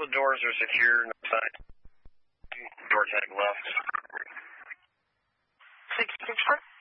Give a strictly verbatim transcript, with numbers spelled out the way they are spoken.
the doors are secure, no side. Door tag left. six six four.